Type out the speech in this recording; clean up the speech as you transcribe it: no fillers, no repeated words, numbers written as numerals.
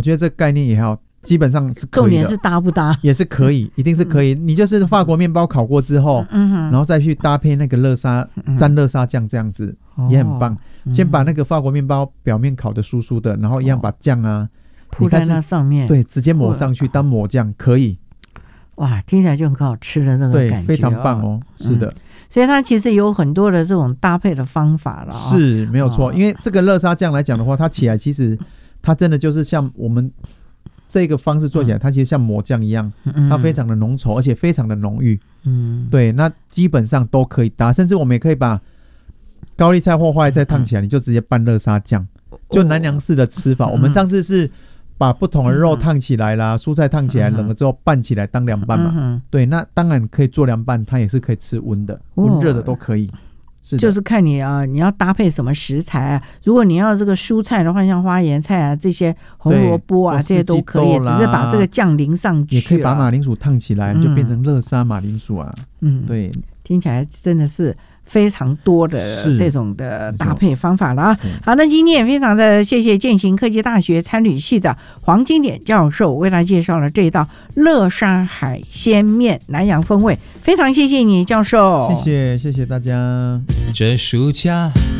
我觉得这个概念也好，基本上是可以的。 重点是搭不搭， 也是可以，一定是可以。你就是法国面包烤过之后，然后再去搭配那个乐沙沾乐沙酱，这样子也很棒。先把那个法国面包表面烤得酥酥的，然后一样把酱啊铺在那上面， 对，直接抹上去当抹酱可以。 哇，听起来就很好吃的那个感觉， 对，非常棒哦。是的， 所以它其实有很多的这种搭配的方法了。 是没有错，因为这个乐沙酱来讲的话，它起来其实它真的就是像我们这个方式做起来，它其实像抹酱一样，它非常的浓稠，而且非常的浓郁。对，那基本上都可以搭，甚至我们也可以把高丽菜或花椰菜烫起来，你就直接拌乐沙酱，就南洋式的吃法。我们上次是把不同的肉烫起来啦，蔬菜烫起来，冷了之后拌起来当凉拌嘛。对，那当然可以做凉拌，它也是可以吃温的，温热的都可以。是就是看你啊，你要搭配什么食材啊？如果你要这个蔬菜的话，像花椰菜啊，这些红萝卜啊，这些都可以，只是把这个酱淋上去。 也可以把马铃薯烫起来，就变成乐沙马铃薯啊。对， 听起来真的是非常多的这种的搭配方法了啊。好，那今天也非常的谢谢健行科技大学餐旅系的黄金典教授为大家介绍了这一道乐沙海鲜面南洋风味，非常谢谢你教授。 谢谢大家。 这暑假